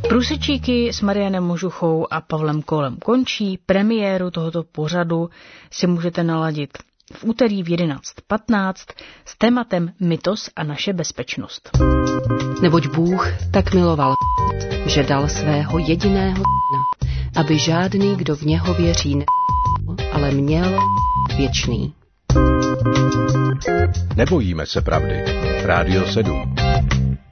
Průsečíky s Marianem Možuchou a Pavlem Kolem končí. Premiéru tohoto pořadu si můžete naladit v úterý v 11:15 s tématem Mytos a naše bezpečnost. Neboť Bůh tak miloval, že dal svého jediného syna, aby žádný, kdo v něho věří, ale měl věčný. Nebojíme se pravdy. Rádio 7.